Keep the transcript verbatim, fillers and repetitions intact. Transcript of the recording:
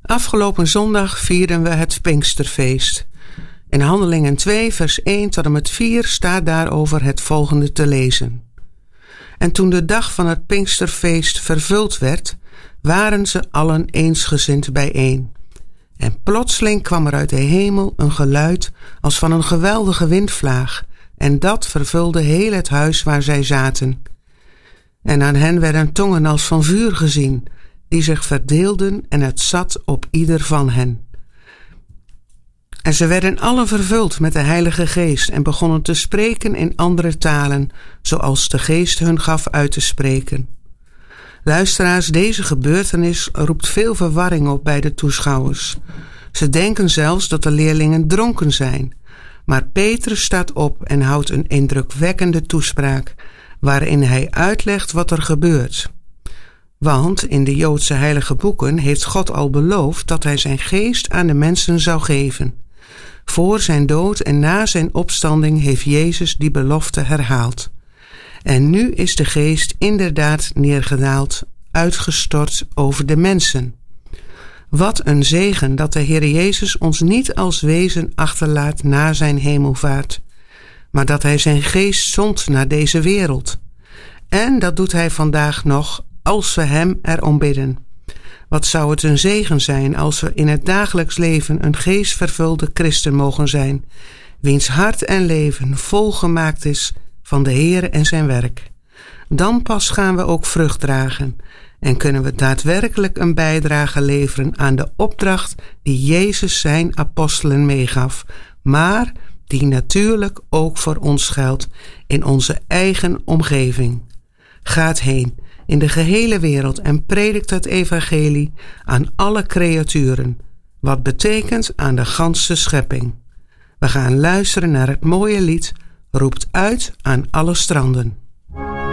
Afgelopen zondag vierden we het Pinksterfeest. In Handelingen twee vers één tot en met vier staat daarover het volgende te lezen. En toen de dag van het Pinksterfeest vervuld werd, waren ze allen eensgezind bijeen. En plotseling kwam er uit de hemel een geluid als van een geweldige windvlaag, en dat vervulde heel het huis waar zij zaten. En aan hen werden tongen als van vuur gezien, die zich verdeelden, en het zat op ieder van hen. En ze werden allen vervuld met de Heilige Geest en begonnen te spreken in andere talen, zoals de Geest hun gaf uit te spreken. Luisteraars, deze gebeurtenis roept veel verwarring op bij de toeschouwers. Ze denken zelfs dat de leerlingen dronken zijn. Maar Petrus staat op en houdt een indrukwekkende toespraak, waarin hij uitlegt wat er gebeurt. Want in de Joodse heilige boeken heeft God al beloofd dat hij zijn geest aan de mensen zou geven. Voor zijn dood en na zijn opstanding heeft Jezus die belofte herhaald. En nu is de geest inderdaad neergedaald, uitgestort over de mensen. Wat een zegen dat de Heer Jezus ons niet als wezen achterlaat na zijn hemelvaart, maar dat hij zijn geest zond naar deze wereld. En dat doet hij vandaag nog als we hem erom bidden. Wat zou het een zegen zijn als we in het dagelijks leven een geestvervulde christen mogen zijn, wiens hart en leven volgemaakt is van de Heer en zijn werk. Dan pas gaan we ook vrucht dragen en kunnen we daadwerkelijk een bijdrage leveren aan de opdracht die Jezus zijn apostelen meegaf, maar die natuurlijk ook voor ons geldt in onze eigen omgeving. Gaat heen in de gehele wereld en predikt het evangelie aan alle creaturen, wat betekent aan de ganse schepping. We gaan luisteren naar het mooie lied Roept uit aan alle stranden.